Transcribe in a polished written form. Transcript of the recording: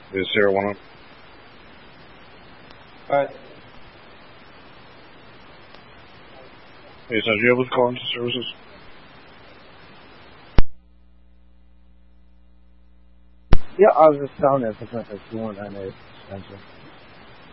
Is Sarah one up? Alright. Hey, so are you able to call into services? Yeah, I was just telling you, it's like 298 extension.